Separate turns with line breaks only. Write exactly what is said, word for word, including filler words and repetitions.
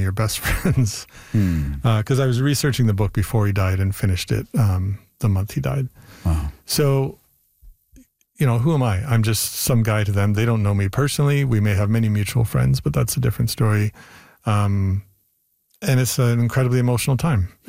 your best friends.
Hmm.
Because uh, I was researching the book before he died and finished it um, the month he died.
Wow.
So, you know, who am I? I'm just some guy to them. They don't know me personally. We may have many mutual friends, but that's a different story. Um, and it's an incredibly emotional time.